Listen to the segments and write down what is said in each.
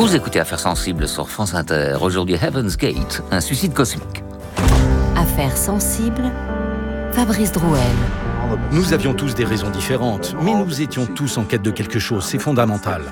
Vous écoutez Affaires sensibles sur France Inter. Aujourd'hui, Heaven's Gate, un suicide cosmique. Affaires sensibles, Fabrice Drouel. Nous avions tous des raisons différentes, mais nous étions tous en quête de quelque chose, c'est fondamental.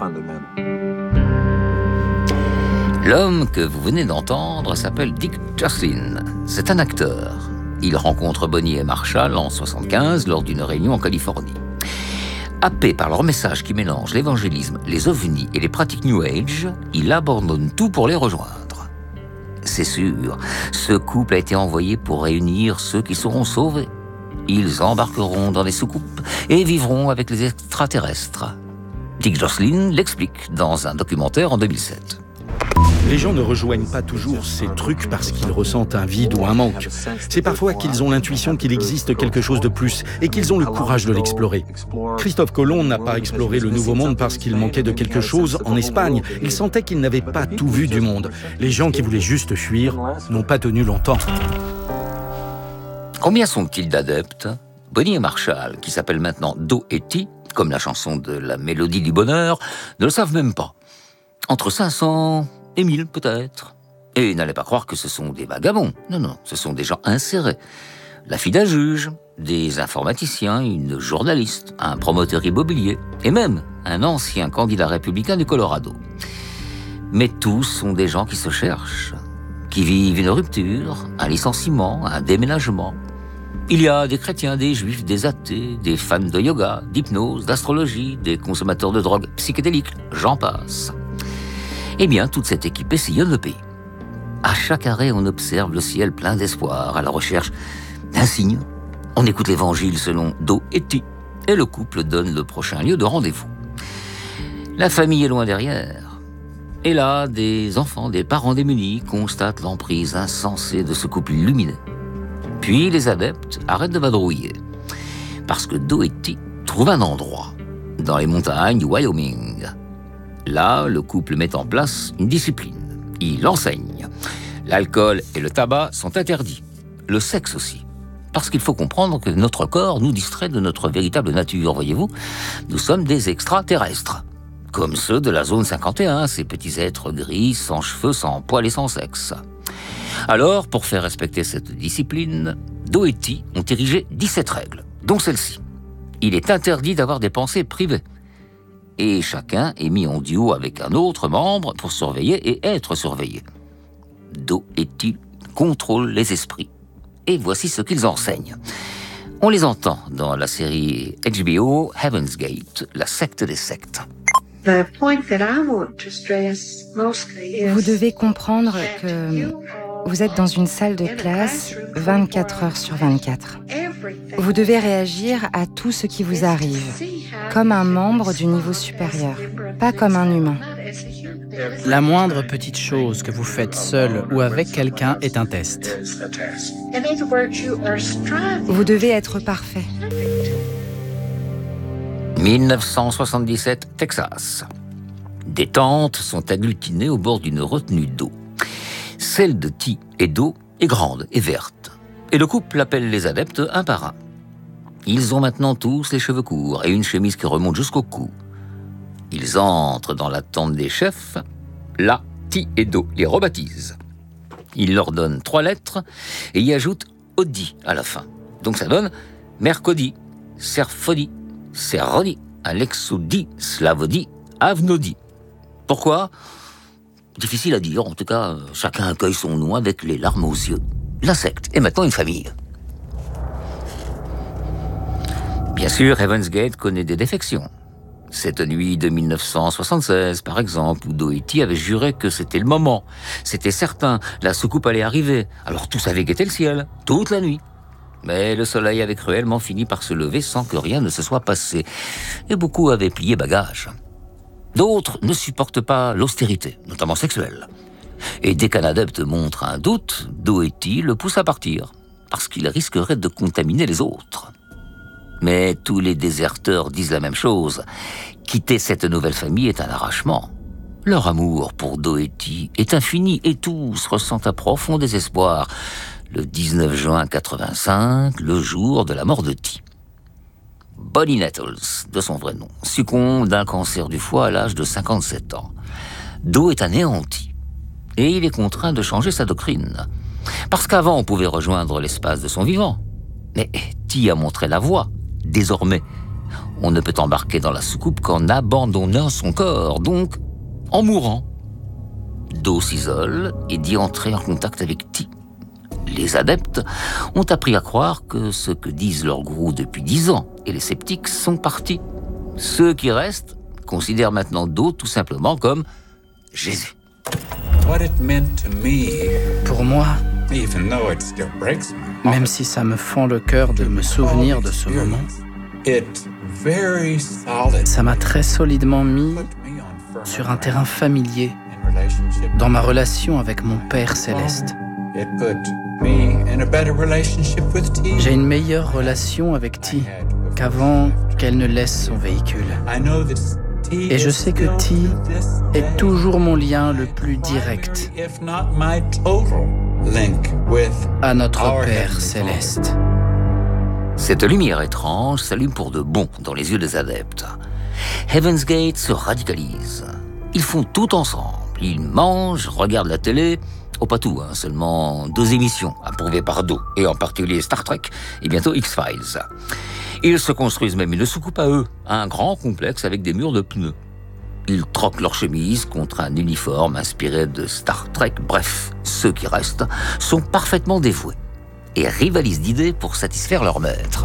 L'homme que vous venez d'entendre s'appelle Dick Joslin. C'est un acteur. Il rencontre Bonnie et Marshall en 1975 lors d'une réunion en Californie. Happé par leur message qui mélange l'évangélisme, les ovnis et les pratiques New Age, il abandonne tout pour les rejoindre. C'est sûr, ce couple a été envoyé pour réunir ceux qui seront sauvés. Ils embarqueront dans des soucoupes et vivront avec les extraterrestres. Dick Joslin l'explique dans un documentaire en 2007. Les gens ne rejoignent pas toujours ces trucs parce qu'ils ressentent un vide ou un manque. C'est parfois qu'ils ont l'intuition qu'il existe quelque chose de plus et qu'ils ont le courage de l'explorer. Christophe Colomb n'a pas exploré le Nouveau Monde parce qu'il manquait de quelque chose en Espagne. Il sentait qu'il n'avait pas tout vu du monde. Les gens qui voulaient juste fuir n'ont pas tenu longtemps. Combien sont-ils d'adeptes ? Bonnie et Marshall, qui s'appellent maintenant Do et Ti, comme la chanson de la Mélodie du Bonheur, ne le savent même pas. Entre 500 et 1000 peut-être. Et n'allez pas croire que ce sont des vagabonds. Non, ce sont des gens insérés. La fille d'un juge, des informaticiens, une journaliste, un promoteur immobilier et même un ancien candidat républicain du Colorado. Mais tous sont des gens qui se cherchent, qui vivent une rupture, un licenciement, un déménagement. Il y a des chrétiens, des juifs, des athées, des fans de yoga, d'hypnose, d'astrologie, des consommateurs de drogues psychédéliques, j'en passe. Eh bien, toute cette équipe sillonne le pays. À chaque arrêt, on observe le ciel plein d'espoir, à la recherche d'un signe. On écoute l'évangile selon Do et Ti, et le couple donne le prochain lieu de rendez-vous. La famille est loin derrière. Et là, des enfants, des parents démunis constatent l'emprise insensée de ce couple illuminé. Puis les adeptes arrêtent de vadrouiller, parce que Do et Ti trouvent un endroit, dans les montagnes du Wyoming. Là, le couple met en place une discipline. Il enseigne. L'alcool et le tabac sont interdits. Le sexe aussi. Parce qu'il faut comprendre que notre corps nous distrait de notre véritable nature, voyez-vous. Nous sommes des extraterrestres. Comme ceux de la zone 51, ces petits êtres gris, sans cheveux, sans poils et sans sexe. Alors, pour faire respecter cette discipline, Do et Ti ont érigé 17 règles, dont celle-ci. Il est interdit d'avoir des pensées privées. Et chacun est mis en duo avec un autre membre pour surveiller et être surveillé. Do et Ti contrôlent les esprits. Et voici ce qu'ils enseignent. On les entend dans la série HBO Heaven's Gate, la secte des sectes. Vous devez comprendre que vous êtes dans une salle de classe 24 heures sur 24. Vous devez réagir à tout ce qui vous arrive, comme un membre du niveau supérieur, pas comme un humain. La moindre petite chose que vous faites seul ou avec quelqu'un est un test. Vous devez être parfait. 1977, Texas. Des tentes sont agglutinées au bord d'une retenue d'eau. Celle de Ti et Do est grande et verte. Et le couple appelle les adeptes un par un. Ils ont maintenant tous les cheveux courts et une chemise qui remonte jusqu'au cou. Ils entrent dans la tente des chefs. Là, Ti et Do les rebaptisent. Ils leur donnent 3 lettres et y ajoutent Odi à la fin. Donc ça donne Mercodi, Serfodi, Serrodi, Alexodi, Slavodi, Avnodi. Pourquoi ? Difficile à dire, en tout cas, chacun accueille son nom avec les larmes aux yeux. La secte est maintenant une famille. Bien sûr, Heaven's Gate connaît des défections. Cette nuit de 1976, par exemple, où Do et Ti avaient juré que c'était le moment. C'était certain, la soucoupe allait arriver. Alors tous avaient guetté le ciel, toute la nuit. Mais le soleil avait cruellement fini par se lever sans que rien ne se soit passé. Et beaucoup avaient plié bagage. D'autres ne supportent pas l'austérité, notamment sexuelle. Et dès qu'un adepte montre un doute, Do et Ti le poussent à partir, parce qu'il risquerait de contaminer les autres. Mais tous les déserteurs disent la même chose. Quitter cette nouvelle famille est un arrachement. Leur amour pour Do et Ti est infini et tous ressentent un profond désespoir. Le 19 juin 85, le jour de la mort de Ti. Bonnie Nettles, de son vrai nom, succombe d'un cancer du foie à l'âge de 57 ans. Do est anéanti. Et il est contraint de changer sa doctrine. Parce qu'avant, on pouvait rejoindre l'espace de son vivant. Mais Ti a montré la voie. Désormais, on ne peut embarquer dans la soucoupe qu'en abandonnant son corps, donc en mourant. Do s'isole et dit entrer en contact avec Ti. Les adeptes ont appris à croire que ce que disent leurs gourous depuis 10 ans et les sceptiques sont partis. Ceux qui restent considèrent maintenant Do tout simplement comme Jésus. Pour moi, même si ça me fend le cœur de me souvenir de ce moment, ça m'a très solidement mis sur un terrain familier dans ma relation avec mon Père céleste. J'ai une meilleure relation avec Ti qu'avant qu'elle ne laisse son véhicule. Et je sais que Ti est toujours mon lien le plus direct à notre Père céleste. Cette lumière étrange s'allume pour de bon dans les yeux des adeptes. Heaven's Gate se radicalise. Ils font tout ensemble. Ils mangent, regardent la télé. Oh, pas tout, seulement 2 émissions approuvées par Do, et en particulier Star Trek et bientôt X-Files. Ils se construisent même une soucoupe à eux, un grand complexe avec des murs de pneus. Ils troquent leurs chemises contre un uniforme inspiré de Star Trek. Bref, ceux qui restent sont parfaitement dévoués et rivalisent d'idées pour satisfaire leur maître.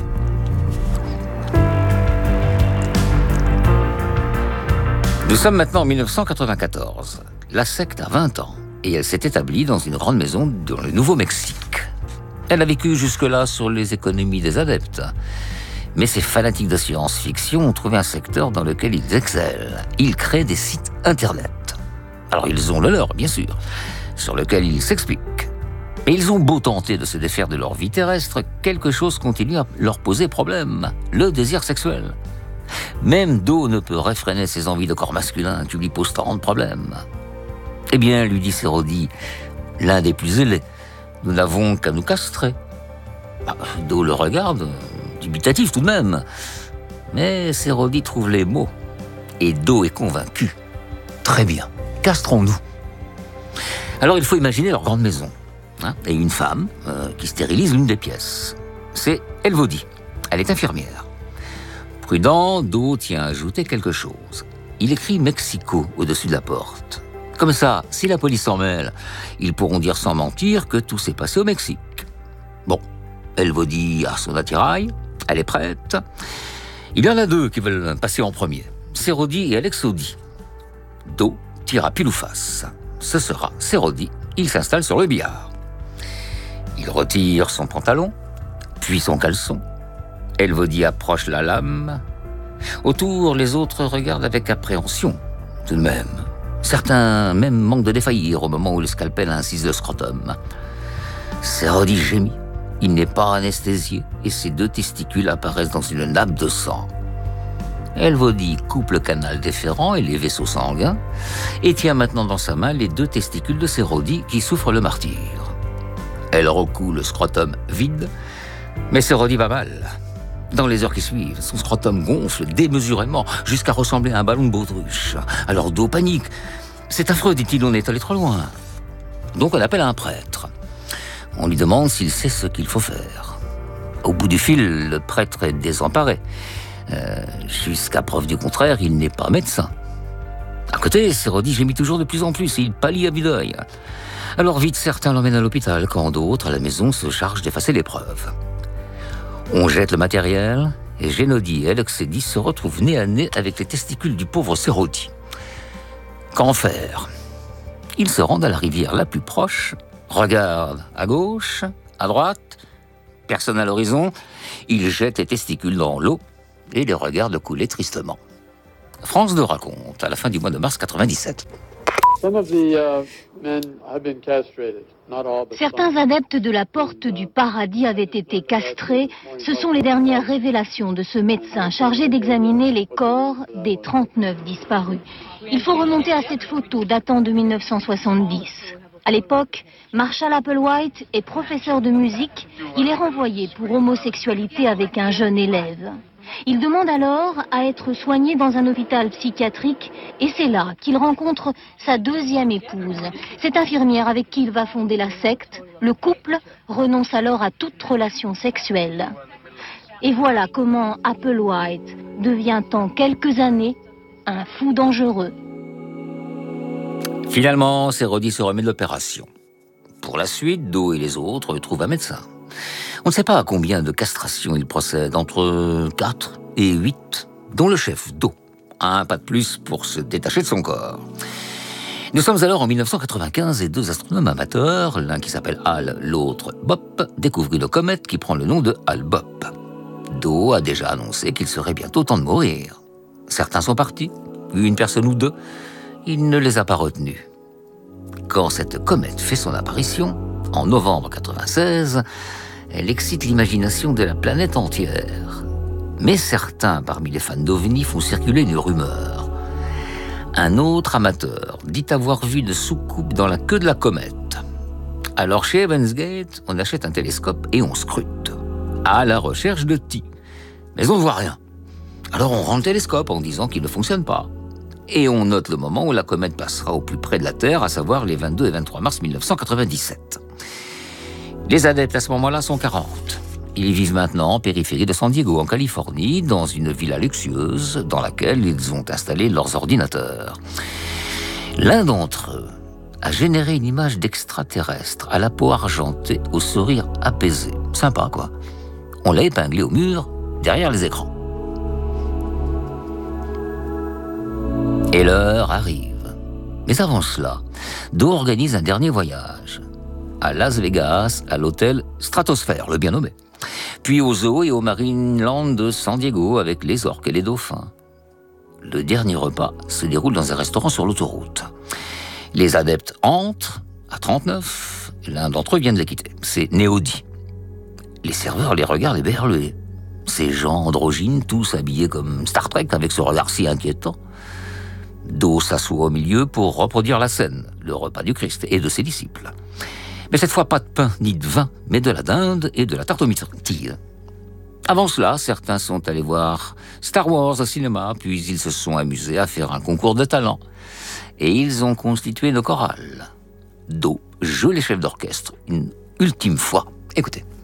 Nous sommes maintenant en 1994. La secte a 20 ans et elle s'est établie dans une grande maison dans le Nouveau-Mexique. Elle a vécu jusque-là sur les économies des adeptes. Mais ces fanatiques de science-fiction ont trouvé un secteur dans lequel ils excellent. Ils créent des sites internet. Alors ils ont le leur, bien sûr, sur lequel ils s'expliquent. Mais ils ont beau tenter de se défaire de leur vie terrestre, quelque chose continue à leur poser problème, le désir sexuel. Même Do ne peut réfréner ses envies de corps masculin qui lui posent tant de problèmes. Eh bien, lui dit Sérodie, l'un des plus zélés, nous n'avons qu'à nous castrer. Do le regarde, dubitatif tout de même. Mais Sérodie trouve les mots. Et Do est convaincu. Très bien, castrons-nous. Alors il faut imaginer leur grande maison. Et une femme qui stérilise l'une des pièces. C'est Elvodie. Elle est infirmière. Prudent, Do tient à ajouter quelque chose. Il écrit Mexico au-dessus de la porte. Comme ça, si la police s'en mêle, ils pourront dire sans mentir que tout s'est passé au Mexique. Bon, Elvodie a son attirail, elle est prête. Il y en a 2 qui veulent passer en premier, Sérodie et Alexodie. Do tire à pile ou face. Ce sera Sérodie, il s'installe sur le billard. Il retire son pantalon, puis son caleçon. Elvodie approche la lame. Autour, les autres regardent avec appréhension, tout de même. Certains même manquent de défaillir au moment où le scalpel incise le scrotum. Sérodie gémit. Il n'est pas anesthésié et ses 2 testicules apparaissent dans une nappe de sang. Elvodie coupe le canal déférent et les vaisseaux sanguins et tient maintenant dans sa main les 2 testicules de Sérodie qui souffrent le martyre. Elle recoue le scrotum vide, mais Sérodie va mal. Dans les heures qui suivent, son scrotum gonfle démesurément jusqu'à ressembler à un ballon de baudruche. Alors Do panique. C'est affreux, dit-il, on est allé trop loin. Donc on appelle un prêtre. On lui demande s'il sait ce qu'il faut faire. Au bout du fil, le prêtre est désemparé. Jusqu'à preuve du contraire, il n'est pas médecin. À côté, Sérodie gémit toujours de plus en plus et il pâlit à vue d'œil. Alors vite, certains l'emmènent à l'hôpital, quand d'autres, à la maison, se chargent d'effacer les preuves. On jette le matériel, et Génodie et Alexédie se retrouvent nez à nez avec les testicules du pauvre Sérodie. Qu'en faire? Ils se rendent à la rivière la plus proche, regardent à gauche, à droite, personne à l'horizon, ils jettent les testicules dans l'eau et les regardent couler tristement. France 2 raconte, à la fin du mois de mars 97. Certains adeptes de la porte du paradis avaient été castrés. Ce sont les dernières révélations de ce médecin chargé d'examiner les corps des 39 disparus. Il faut remonter à cette photo datant de 1970. À l'époque, Marshall Applewhite est professeur de musique. Il est renvoyé pour homosexualité avec un jeune élève. Il demande alors à être soigné dans un hôpital psychiatrique et c'est là qu'il rencontre sa deuxième épouse. Cette infirmière avec qui il va fonder la secte, le couple renonce alors à toute relation sexuelle. Et voilà comment Applewhite devient en quelques années un fou dangereux. Finalement, c'est Roddy se remet de l'opération. Pour la suite, Do et les autres trouvent un médecin. On ne sait pas à combien de castrations il procède, entre 4 et 8, dont le chef, Do, a un pas de plus pour se détacher de son corps. Nous sommes alors en 1995 et deux astronomes amateurs, l'un qui s'appelle Hal, l'autre Bop, découvrent une comète qui prend le nom de Hale-Bopp. Do a déjà annoncé qu'il serait bientôt temps de mourir. Certains sont partis, une personne ou deux, il ne les a pas retenus. Quand cette comète fait son apparition, en novembre 1996, elle excite l'imagination de la planète entière. Mais certains parmi les fans d'OVNI font circuler une rumeur. Un autre amateur dit avoir vu de soucoupes dans la queue de la comète. Alors chez Heaven's Gate, on achète un télescope et on scrute, à la recherche de T. Mais on ne voit rien. Alors on rend le télescope en disant qu'il ne fonctionne pas. Et on note le moment où la comète passera au plus près de la Terre, à savoir les 22 et 23 mars 1997. Les adeptes à ce moment-là sont 40. Ils vivent maintenant en périphérie de San Diego, en Californie, dans une villa luxueuse dans laquelle ils ont installé leurs ordinateurs. L'un d'entre eux a généré une image d'extraterrestre à la peau argentée, au sourire apaisé. Sympa, quoi. On l'a épinglé au mur, derrière les écrans. Et l'heure arrive. Mais avant cela, Do organise un dernier voyage. À Las Vegas, à l'hôtel Stratosphere, le bien nommé. Puis au zoo et au Marineland de San Diego avec les orques et les dauphins. Le dernier repas se déroule dans un restaurant sur l'autoroute. Les adeptes entrent à 39. L'un d'entre eux vient de les quitter. C'est Neody. Les serveurs les regardent éberlués. Ces gens androgynes, tous habillés comme Star Trek avec ce regard si inquiétant. Do s'assoit au milieu pour reproduire la scène, le repas du Christ et de ses disciples. Mais cette fois, pas de pain ni de vin, mais de la dinde et de la tarte aux myrtilles. Avant cela, certains sont allés voir Star Wars au cinéma, puis ils se sont amusés à faire un concours de talent. Et ils ont constitué nos chorales. Do joue les chefs d'orchestre une ultime fois. Écoutez.